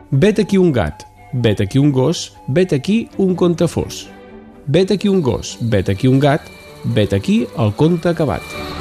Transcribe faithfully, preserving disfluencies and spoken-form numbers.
Vet aquí un gat, vet aquí un gos, vet aquí un conte fos. Vet aquí un gos, vet aquí un gat, vet aquí el conte acabat.